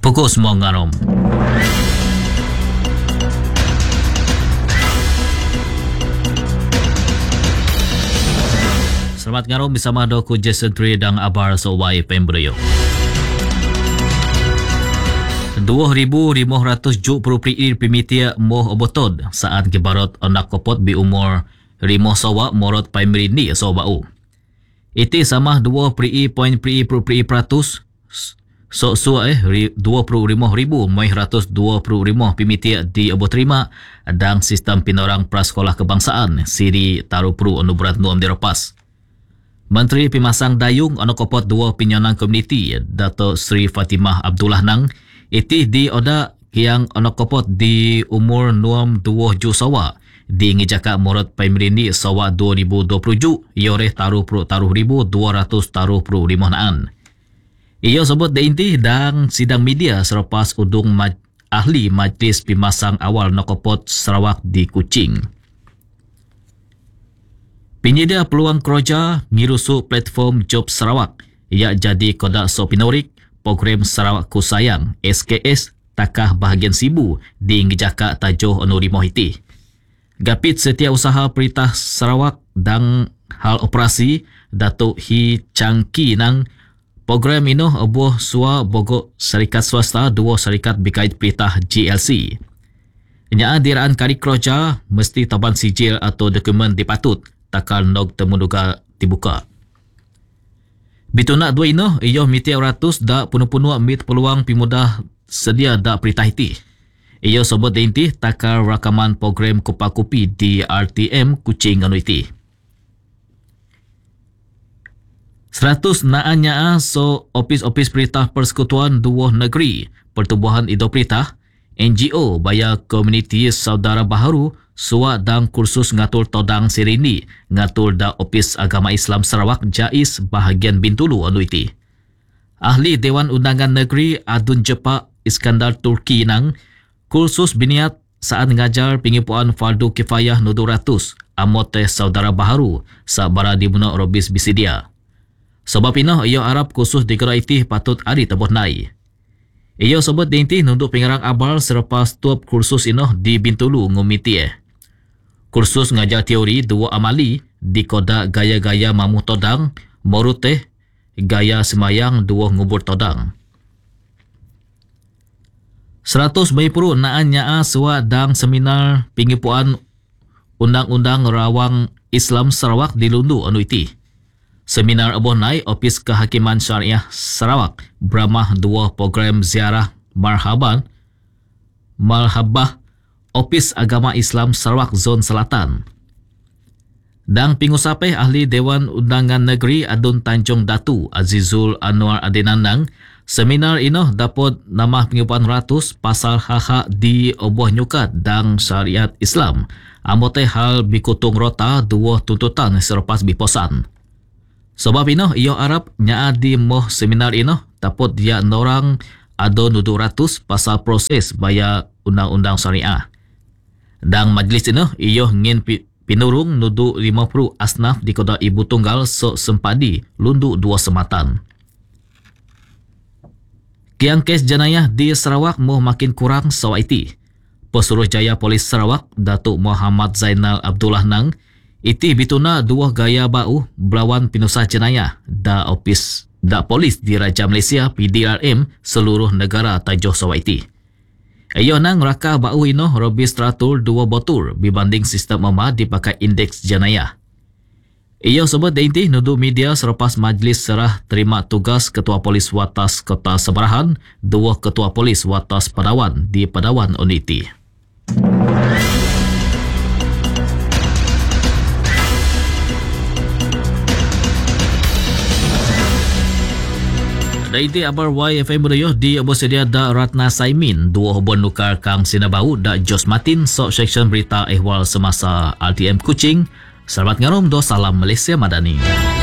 Fokus Mongarom. Selamat ngarom bersama Doku Jason Tri dan Abar Sowai Pembryo. 2,570 pimitia moh obotod saat gebarot anak kopot bi umur rimo sawa morot primary ni sobau. Iti sama 2,0% so 25,125 pimitia di obot terima dan sistem pinorang prasekolah kebangsaan Siri Tarupru Anuberat Nuam Diropas. Menteri Pimasang Dayung anak kopot 2 pinyonan komuniti Dato' Sri Fatimah Abdullah Nang iti di oda kiang anak kopot di umur 62 sawa di ngijaka morot primary ni sawa 2020 yore taruh 200 taruh 5 Iyo sebut deinti dan sidang media selepas udung ahli Majlis Pimasang Awal Nokopot Sarawak di Kuching. Penyedia peluang kerja ngirusu platform Job Sarawak ia jadi kodak sopinorik program Sarawak Ku Sayang SKS takah bahagian sibu di ngejaka tajuh onurimo hiti. Gapit Setiausaha Peritah Sarawak dan hal operasi Datuk Hi Changki nang program ino abuh sua bogok syarikat swasta dua syarikat berkait peritah GLC. Nya diraan kari kerja mesti taban sijil atau dokumen dipatut takal nog temuduga dibuka. Bituna dua ino iyo miti 100 da punuh-punuh mit peluang pimudah sedia da peritah iti. Iyo sebut inti takal rakaman program kupa-kupi di RTM Kuching anu iti. 100 naanya so opis-opis peritah persekutuan dua negeri pertubuhan Indo Peritah NGO baya komuniti saudara baharu suak dan kursus ngatur todang sirini ngatur da Opis Agama Islam Sarawak Jais bahagian Bintulu anu iti. Ahli Dewan Undangan Negeri Adun Jepak Iskandar Turki nang kursus biniat saat ngajar pengipuan fardu kifayah nu 200 amote saudara baharu sabara di Bunok Robis Bisidia. Sebab ino iyo Arab kursus di gerai iti patut ari teboh nai. Iyo sebut dinti nunduk pengarang abal selepas tuap kursus ino di Bintulu ngumiti Kursus ngajar teori dua amali di kodak gaya-gaya mamu todang, moruteh, gaya semayang dua ngubur todang. 100 Maipuru naan nyaa suwa dang seminar pengipuan Undang-Undang Rawang Islam Sarawak di Lundu anu iti. Seminar abuh nai Opis Kehakiman Syariah Sarawak beramah dua program ziarah Marhabah Opis Agama Islam Sarawak Zon Selatan. Dan pingusapeh ahli Dewan Undangan Negeri Adun Tanjung Datu Azizul Anwar Adinandang, seminar ino dapat nama pengipuan 100 pasal hak di obuh nyukat dan syariat Islam. Amote hal bikutung rota dua tuntutan selepas biposan. Sebab ino iyo Arab nyaa di moh seminar ino dapat dia norang ado nudu 100 pasal proses baya undang-undang syariah. Dan majlis ini iyo ngin pinurung nudu 50 asnaf di Kota Ibu Tunggal so sempadi lundu dua sematan. Kiang kes jenayah di Sarawak mau makin kurang sawaiti. Pesuruhjaya Polis Sarawak Datuk Muhammad Zainal Abdullah Nang iti bituna dua gaya bau belawan pinusah jenayah da polis di Raja Malaysia PDRM seluruh negara tajuh sawaiti. Ayo nang raka bau ino robis teratur 2 botul dibanding sistem emas dipakai indeks jenayah. Iyo sebut dainti nudu media selepas majlis serah terima tugas Ketua Polis Watas Kota Sebarahan, 2 Ketua Polis Watas Padawan di Padawan Uniti. Daiti abar YFM Budaya di Abosedia da Ratna Saimin, 2 hubun nukar kang sinabau da Jos Matin sok seksyen berita ehwal semasa RTM Kuching. Selamat ngarom do salam Malaysia Madani.